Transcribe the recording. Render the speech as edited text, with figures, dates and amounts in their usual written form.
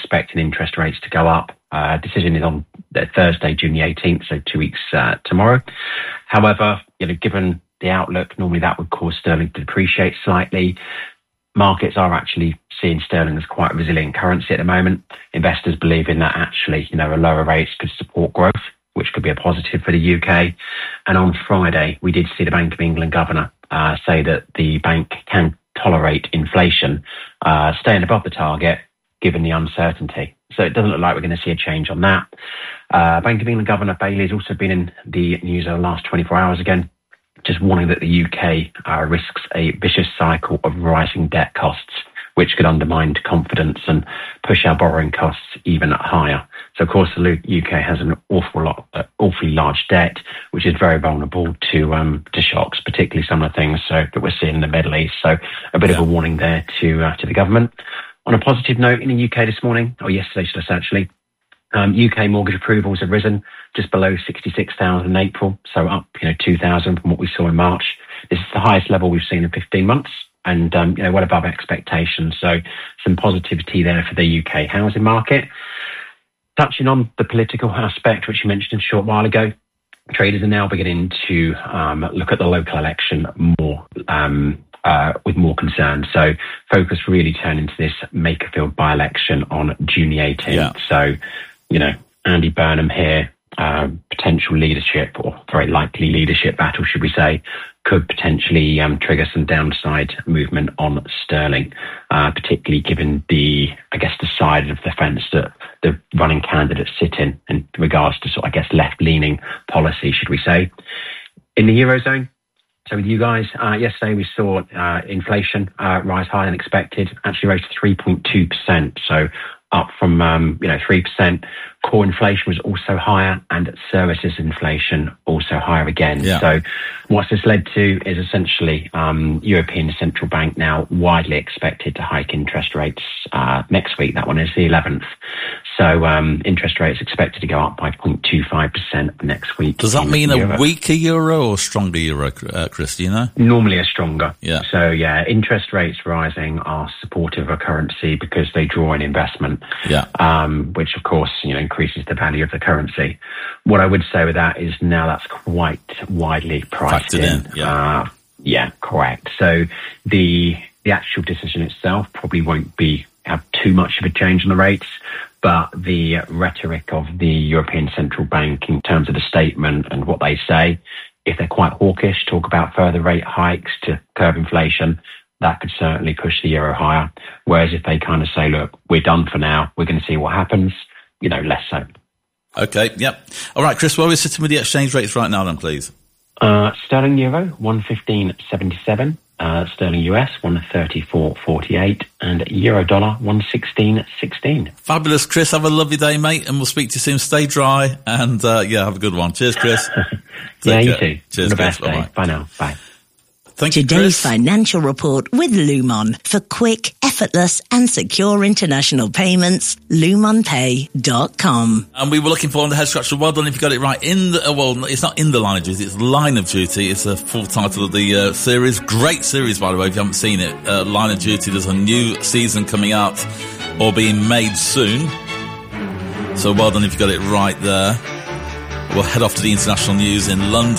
expecting interest rates to go up. Decision is on Thursday, June the 18th, so 2 weeks tomorrow. However, given the outlook, normally that would cause sterling to depreciate slightly. Markets are actually seeing sterling as quite a resilient currency at the moment. Investors believe in that actually, a lower rates could support growth, which could be a positive for the UK. And on Friday, we did see the Bank of England governor say that the bank can tolerate inflation staying above the target given the uncertainty. So it doesn't look like we're going to see a change on that. Bank of England Governor Bailey has also been in the news over the last 24 hours again, just warning that the UK risks a vicious cycle of rising debt costs, which could undermine confidence and push our borrowing costs even higher. So, of course, the UK has an awfully large debt, which is very vulnerable to shocks, particularly some of the things that we're seeing in the Middle East. So, a bit of a warning there to the government. On a positive note, in the UK this morning, or yesterday, should I say, actually, UK mortgage approvals have risen just below 66,000 in April, so up 2,000 from what we saw in March. This is the highest level we've seen in 15 months. And well above expectations. So some positivity there for the UK housing market. Touching on the political aspect, which you mentioned a short while ago, traders are now beginning to look at the local election more with more concern. So focus really turning to this Makerfield by-election on June the 18th. Yeah. So, Andy Burnham here, potential leadership, or very likely leadership battle, should we say, could potentially trigger some downside movement on sterling, particularly given the side of the fence that the running candidates sit in regards to left-leaning policy, should we say. In the Eurozone, so with you guys, yesterday we saw inflation rise higher than expected, actually rose to 3.2%, so up from 3%. Core inflation was also higher, and services inflation also higher again. Yeah. So what this led to is essentially European Central Bank now widely expected to hike interest rates next week. That one is the 11th. So interest rates expected to go up by 0.25% next week. Does that mean a weaker euro or stronger euro, Chris? Do you know? Normally a stronger. Yeah. So interest rates rising are supportive of a currency because they draw in investment. Yeah. Which of course increases the value of the currency. What I would say with that is now that's quite widely priced in. Yeah, correct. So the actual decision itself probably won't have too much of a change on the rates, but the rhetoric of the European Central Bank in terms of the statement and what they say, if they're quite hawkish, talk about further rate hikes to curb inflation, that could certainly push the euro higher. Whereas if they kind of say, look, we're done for now, we're going to see what happens, less so. Okay, yep. All right, Chris, where are we sitting with the exchange rates right now then, please? Sterling euro, 115.77. Sterling US, 134.48. And euro dollar, 116.16. Fabulous, Chris. Have a lovely day, mate, and we'll speak to you soon. Stay dry and, have a good one. Cheers, Chris. You too. Cheers, the best Chris. day. Bye now. Bye. Thank you, Today's Chris. financial report with Lumon. For quick, effortless and secure international payments, LumonPay.com. And we were looking for on the head scratcher. Well done if you got it right. It's not In the Line of Duty, it's Line of Duty. It's a full title of the series. Great series, by the way, if you haven't seen it. Line of Duty, there's a new season coming out or being made soon. So well done if you got it right there. We'll head off to the international news in London.